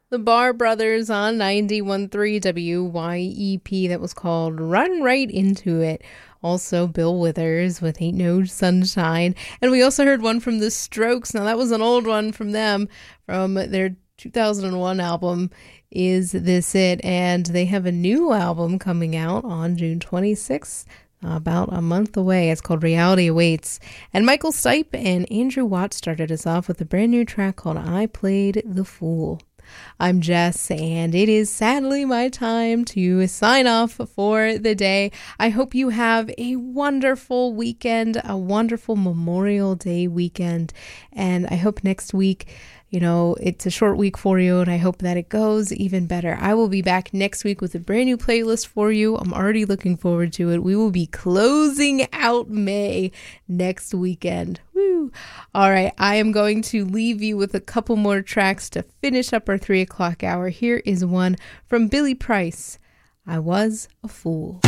The Bar Brothers on 91.3 WYEP. That was called Run Right Into It. Also, Bill Withers with Ain't No Sunshine. And we also heard one from The Strokes. Now, that was an old one from them, from their 2001 album, Is This It? And they have a new album coming out on June 26th. About a month away. It's called Reality Awaits. And Michael Stipe and Andrew Watt started us off with a brand new track called I Played the Fool. I'm Jess, and it is sadly my time to sign off for the day. I hope you have a wonderful weekend, a wonderful Memorial Day weekend, and I hope next week, it's a short week for you, and I hope that it goes even better. I will be back next week with a brand new playlist for you. I'm already looking forward to it. We will be closing out May next weekend. Woo! All right, I am going to leave you with a couple more tracks to finish up our 3 o'clock hour. Here is one from Billy Price, I Was a Fool.